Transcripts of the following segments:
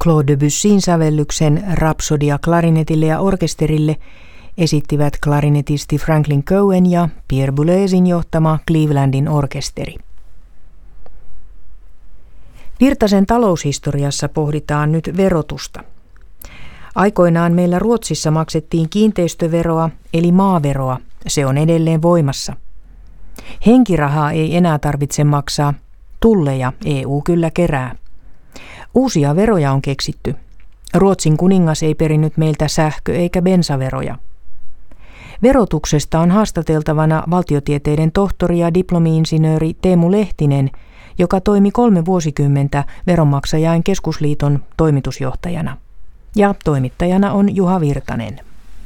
Claude Debussyn sävellyksen Rapsodia klarinetille ja orkesterille esittivät klarinetisti Franklin Cohen ja Pierre Boulezin johtama Clevelandin orkesteri. Virtasen taloushistoriassa pohditaan nyt verotusta. Aikoinaan meillä Ruotsissa maksettiin kiinteistöveroa eli maaveroa. Se on edelleen voimassa. Henkirahaa ei enää tarvitse maksaa. Tulleja EU kyllä kerää. Uusia veroja on keksitty. Ruotsin kuningas ei perinyt meiltä sähkö- eikä bensaveroja. Verotuksesta on haastateltavana valtiotieteiden tohtori ja diplomi-insinööri Teemu Lehtinen, joka toimi 3 vuosikymmentä Veronmaksajain keskusliiton toimitusjohtajana. Ja toimittajana on Juha Virtanen.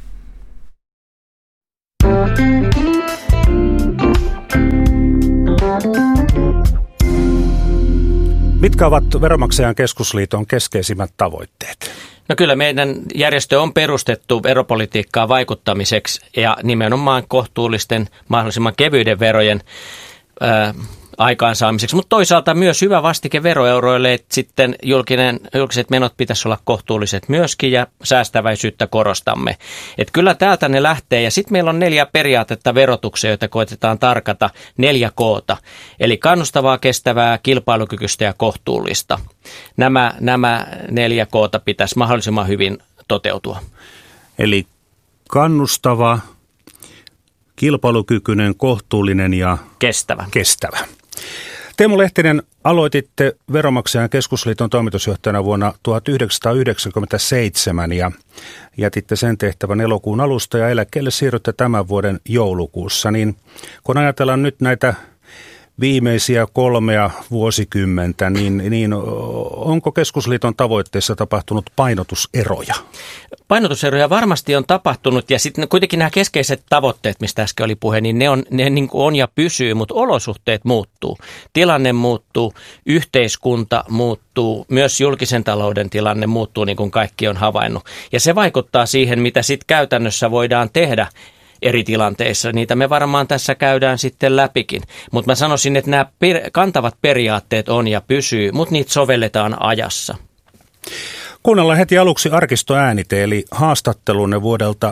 Mitkä ovat Veronmaksajain keskusliiton keskeisimmät tavoitteet? No kyllä meidän järjestö on perustettu veropolitiikkaa vaikuttamiseksi ja nimenomaan kohtuullisten mahdollisimman kevyiden verojen aikaansaamiseksi, mutta toisaalta myös hyvä vastike veroeuroille, että sitten julkiset menot pitäisi olla kohtuulliset myöskin ja säästäväisyyttä korostamme. Että kyllä täältä ne lähtee ja sitten meillä on 4 periaatetta verotuksia, joita koetetaan tarkata 4 koota. Eli kannustavaa, kestävää, kilpailukykyistä ja kohtuullista. Nämä 4 koota pitäisi mahdollisimman hyvin toteutua. Eli kannustava, kilpailukykyinen, kohtuullinen ja kestävä. Teemu Lehtinen, aloititte Veronmaksajain keskusliiton toimitusjohtajana vuonna 1997 ja jätitte sen tehtävän elokuun alusta ja eläkkeelle siirrytte tämän vuoden joulukuussa. Niin kun ajatellaan nyt näitä viimeisiä 3 vuosikymmentä, niin onko keskusliiton tavoitteissa tapahtunut painotuseroja? Painotuseroja varmasti on tapahtunut ja sitten kuitenkin nämä keskeiset tavoitteet, mistä äsken oli puhe, niin ne niin kuin on ja pysyy, mutta olosuhteet muuttuu. Tilanne muuttuu, yhteiskunta muuttuu, myös julkisen talouden tilanne muuttuu niin kuin kaikki on havainnut. Ja se vaikuttaa siihen, mitä sitten käytännössä voidaan tehdä eri tilanteissa. Niitä me varmaan tässä käydään sitten läpikin. Mutta mä sanoisin, että nämä kantavat periaatteet on ja pysyy, mutta niitä sovelletaan ajassa. Kuunnellaan heti aluksi arkistoäänite, eli haastattelunne vuodelta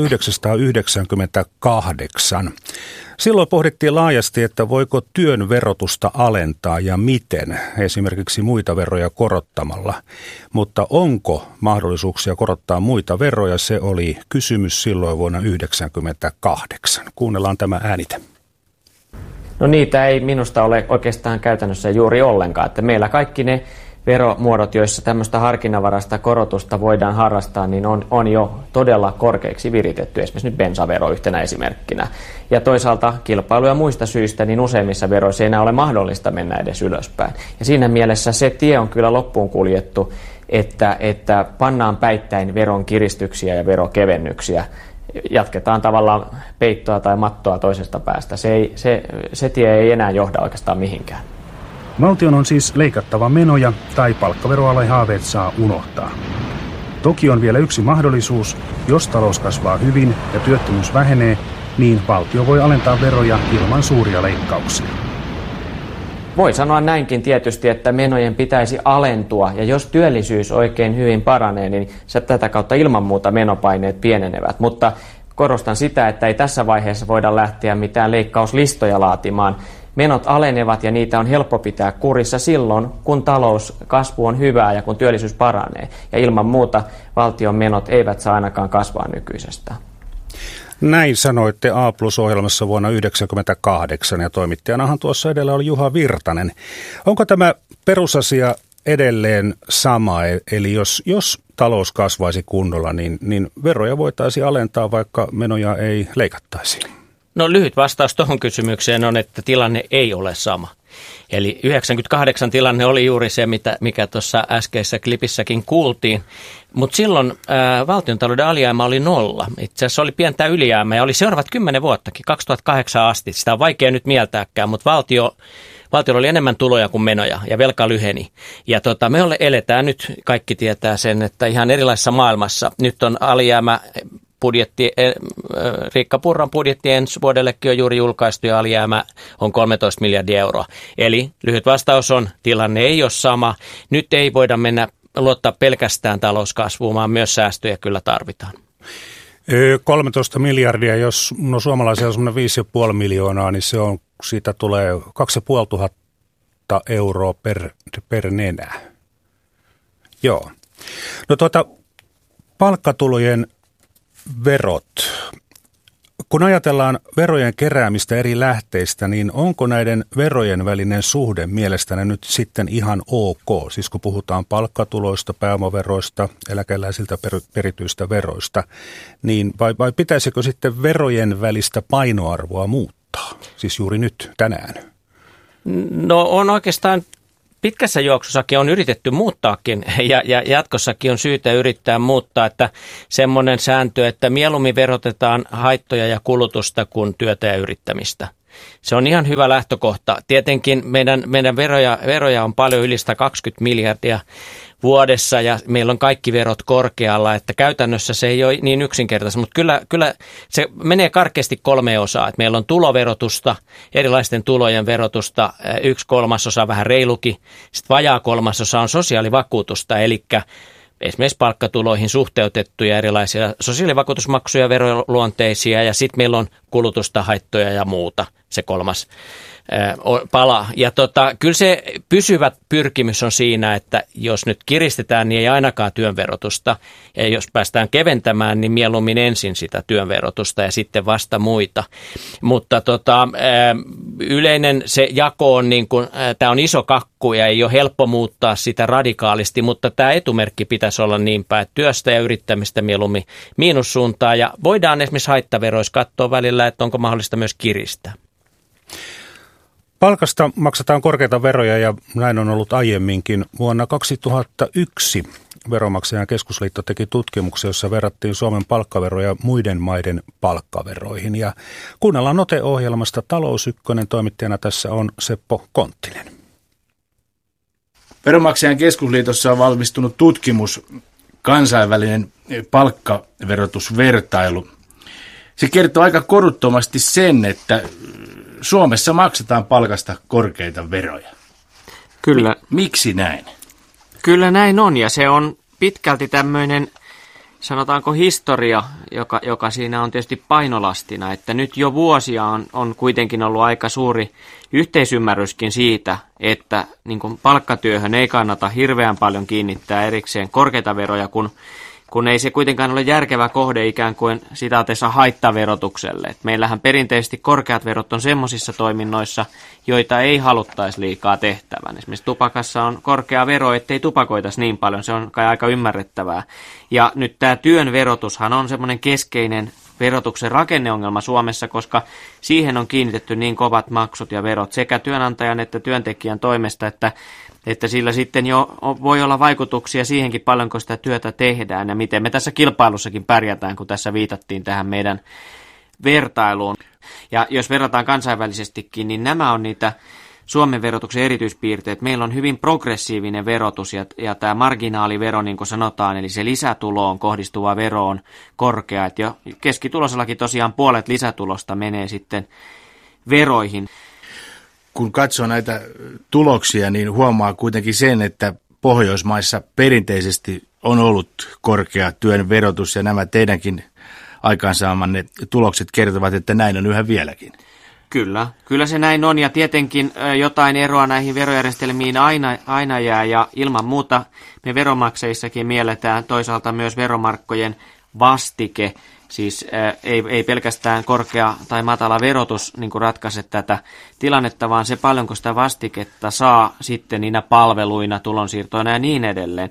1998. Silloin pohdittiin laajasti, että voiko työn verotusta alentaa ja miten, esimerkiksi muita veroja korottamalla. Mutta onko mahdollisuuksia korottaa muita veroja, se oli kysymys silloin vuonna 1998. Kuunnellaan tämä äänite. No niitä ei minusta ole oikeastaan käytännössä juuri ollenkaan, että meillä kaikki ne veromuodot, joissa tämmöistä harkinnanvaraista korotusta voidaan harrastaa, niin on jo todella korkeiksi viritetty, esimerkiksi nyt bensavero yhtenä esimerkkinä. Ja toisaalta kilpailu ja muista syistä, niin useimmissa veroissa ei enää ole mahdollista mennä edes ylöspäin. Ja siinä mielessä se tie on kyllä loppuun kuljettu, että pannaan päittäin veron kiristyksiä ja verokevennyksiä. Jatketaan tavallaan peittoa tai mattoa toisesta päästä. Se tie ei enää johda oikeastaan mihinkään. Valtion on siis leikattava menoja tai palkkaveroalen haaveet saa unohtaa. Toki on vielä yksi mahdollisuus, jos talous kasvaa hyvin ja työttömyys vähenee, niin valtio voi alentaa veroja ilman suuria leikkauksia. Voi sanoa näinkin tietysti, että menojen pitäisi alentua ja jos työllisyys oikein hyvin paranee, niin tätä kautta ilman muuta menopaineet pienenevät. Mutta korostan sitä, että ei tässä vaiheessa voida lähteä mitään leikkauslistoja laatimaan. Menot alenevat ja niitä on helppo pitää kurissa silloin, kun talouskasvu on hyvää ja kun työllisyys paranee. Ja ilman muuta valtion menot eivät saa ainakaan kasvaa nykyisestä. Näin sanoitte A+-ohjelmassa vuonna 1998 ja toimittajanahan tuossa edellä oli Juha Virtanen. Onko tämä perusasia edelleen sama, eli jos talous kasvaisi kunnolla, niin veroja voitaisiin alentaa, vaikka menoja ei leikattaisi? No lyhyt vastaus tuohon kysymykseen on, että tilanne ei ole sama. Eli 98 tilanne oli juuri se, mikä tuossa äskeisessä klipissäkin kuultiin. Mutta silloin valtiontalouden alijäämä oli 0. Itse asiassa oli pientä ylijäämää ja oli seuraavat 10 vuottakin, 2008 asti. Sitä on vaikea nyt mieltääkään, mutta valtiolla oli enemmän tuloja kuin menoja ja velka lyheni. Ja me eletään nyt, kaikki tietää sen, että ihan erilaisessa maailmassa. Nyt on alijäämä. Riikka Purran budjetti ensi vuodellekin on juuri julkaistu ja alijäämä on 13 miljardia euroa. Eli lyhyt vastaus on, tilanne ei ole sama. Nyt ei voida mennä luottaa pelkästään talouskasvuun, vaan myös säästöjä kyllä tarvitaan. 13 miljardia, jos suomalaisia on semmoinen 5,5 miljoonaa, niin siitä tulee 2500 euroa per nenä. Joo. No palkkatulojen verot. Kun ajatellaan verojen keräämistä eri lähteistä, niin onko näiden verojen välinen suhde mielestäni nyt sitten ihan ok? Siis kun puhutaan palkkatuloista, pääomaveroista, eläkeläisiltä perityistä veroista, niin vai pitäisikö sitten verojen välistä painoarvoa muuttaa? Siis juuri nyt, tänään. No on oikeastaan pitkässä juoksussakin on yritetty muuttaakin ja jatkossakin on syytä yrittää muuttaa, että semmoinen sääntö, että mieluummin verotetaan haittoja ja kulutusta kuin työtä ja yrittämistä. Se on ihan hyvä lähtökohta. Tietenkin meidän veroja on paljon yli 120 miljardia vuodessa ja meillä on kaikki verot korkealla, että käytännössä se ei ole niin yksinkertaista, mutta kyllä se menee karkeasti 3 osaa. Että meillä on tuloverotusta, erilaisten tulojen verotusta, 1/3 vähän reilukin, sitten vajaa 1/3 on sosiaalivakuutusta, eli esimerkiksi palkkatuloihin suhteutettuja erilaisia sosiaalivakuutusmaksuja, veroluonteisia ja sitten meillä on kulutusta, haittoja ja muuta, se 3. pala. Ja kyllä se pysyvä pyrkimys on siinä, että jos nyt kiristetään, niin ei ainakaan työn verotusta. Ja jos päästään keventämään, niin mieluummin ensin sitä työn verotusta ja sitten vasta muita. Mutta yleinen se jako on niin kuin, tämä on iso kakku ja ei ole helppo muuttaa sitä radikaalisti, mutta tämä etumerkki pitäisi olla niin päin, että työstä ja yrittämistä mieluummin miinussuuntaan. Ja voidaan esimerkiksi haittaveroissa katsoa välillä, että onko mahdollista myös kiristää. Palkasta maksetaan korkeita veroja ja näin on ollut aiemminkin. Vuonna 2001 Veronmaksajain keskusliitto teki tutkimuksen, jossa verrattiin Suomen palkkaveroja muiden maiden palkkaveroihin. Ja kuunnellaan Note-ohjelmasta Talous Ykkönen, toimittajana tässä on Seppo Konttinen. Veronmaksajain keskusliitossa on valmistunut tutkimus, kansainvälinen palkkaverotusvertailu. Se kertoo aika koruttomasti sen, että Suomessa maksetaan palkasta korkeita veroja. Kyllä. Miksi näin? Kyllä näin on, ja se on pitkälti tämmöinen, sanotaanko historia, joka siinä on tietysti painolastina, että nyt jo vuosia on kuitenkin ollut aika suuri yhteisymmärryskin siitä, että niin kuin palkkatyöhön ei kannata hirveän paljon kiinnittää erikseen korkeita veroja, kun ei se kuitenkaan ole järkevä kohde ikään kuin sitaateessa haittaverotukselle. Et meillähän perinteisesti korkeat verot on semmoisissa toiminnoissa, joita ei haluttaisi liikaa tehtävän. Esimerkiksi tupakassa on korkea vero, ettei tupakoitaisi niin paljon, se on kai aika ymmärrettävää. Ja nyt tämä työn verotushan on semmoinen keskeinen verotuksen rakenneongelma Suomessa, koska siihen on kiinnitetty niin kovat maksut ja verot sekä työnantajan että työntekijän toimesta, että sillä sitten jo voi olla vaikutuksia siihenkin paljonko sitä työtä tehdään ja miten me tässä kilpailussakin pärjätään, kun tässä viitattiin tähän meidän vertailuun. Ja jos verrataan kansainvälisestikin, niin nämä on niitä Suomen verotuksen erityispiirteet. Meillä on hyvin progressiivinen verotus ja tämä marginaalivero, niin kuin sanotaan, eli se lisätuloon kohdistuva vero on korkea. Et jo keskituloisellakin tosiaan puolet lisätulosta menee sitten veroihin. Kun katsoo näitä tuloksia, niin huomaa kuitenkin sen, että Pohjoismaissa perinteisesti on ollut korkea työn verotus ja nämä teidänkin aikaansaamanne tulokset kertovat, että näin on yhä vieläkin. Kyllä se näin on ja tietenkin jotain eroa näihin verojärjestelmiin aina jää ja ilman muuta me veronmaksajissakin mielletään toisaalta myös veromarkkojen vastike. Siis ei pelkästään korkea tai matala verotus niin kuin ratkaise tätä tilannetta, vaan se paljonko sitä vastiketta saa sitten niinä palveluina, tulonsiirtoina ja niin edelleen.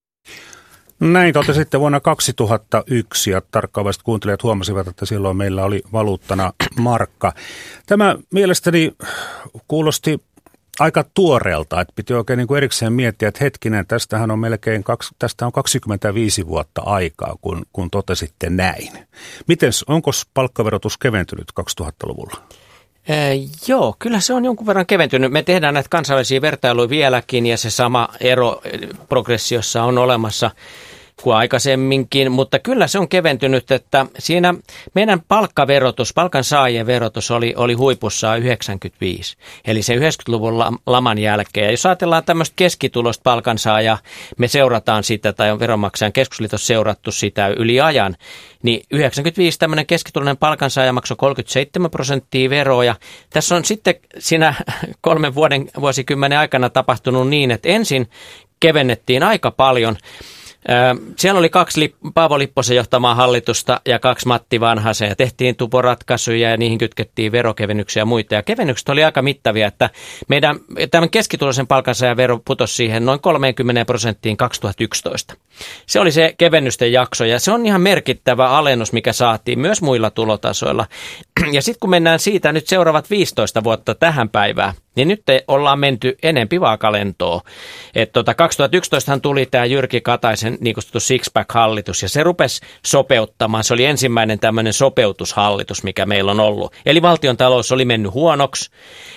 Näin totesitte vuonna 2001 ja tarkkaavasti kuuntelijat huomasivat, että silloin meillä oli valuuttana markka. Tämä mielestäni kuulosti aika tuoreelta, että piti oikein niin kuin erikseen miettiä, että hetkinen, tästä on 25 vuotta aikaa, kun totesitte näin. Onko palkkaverotus keventynyt 2000-luvulla? Joo, kyllä se on jonkun verran keventynyt. Me tehdään näitä kansainvälisiä vertailuja vieläkin ja se sama ero progressiossa on olemassa. kuin aikaisemminkin, mutta kyllä se on keventynyt, että siinä meidän palkansaajien verotus oli huipussaan 95, eli se 90-luvun laman jälkeen. Ja jos ajatellaan tämmöistä keskitulosta palkansaajaa, me seurataan sitä, tai on Veronmaksajan Keskusliitos seurattu sitä yli ajan, niin 95 tämmöinen keskituloinen palkansaaja maksoi 37% veroa, ja tässä on sitten siinä 3 vuosikymmenen aikana tapahtunut niin, että ensin kevennettiin aika paljon. Siellä oli 2 Paavo Lipposen johtamaa hallitusta ja 2 Matti Vanhasen ja tehtiin tuporatkaisuja ja niihin kytkettiin verokevennyksiä ja muita. Ja kevennykset oli aika mittavia, että meidän tämän keskituloisen palkansaajan vero putosi siihen noin 30% 2011. Se oli se kevennysten jakso ja se on ihan merkittävä alennus, mikä saatiin myös muilla tulotasoilla. Ja sitten kun mennään siitä nyt seuraavat 15 vuotta tähän päivään, niin nyt ollaan menty enempi vaakalentoon. 2011 tuli tämä Jyrki Kataisen niin kutsuttu Sixpack-hallitus ja se rupesi sopeuttamaan. Se oli ensimmäinen tämmöinen sopeutushallitus, mikä meillä on ollut. Eli valtion talous oli mennyt huonoksi